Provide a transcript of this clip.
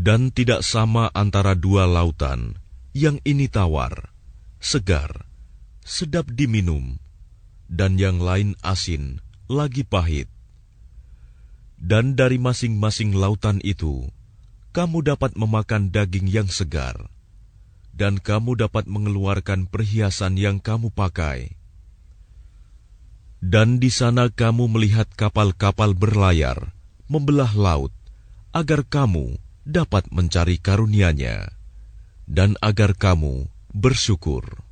Dan tidak sama antara dua lautan, yang ini tawar, segar, sedap diminum, dan yang lain asin, lagi pahit. Dan dari masing-masing lautan itu, kamu dapat memakan daging yang segar, dan kamu dapat mengeluarkan perhiasan yang kamu pakai. Dan di sana kamu melihat kapal-kapal berlayar, membelah laut, agar kamu dapat mencari karunia-Nya, dan agar kamu bersyukur.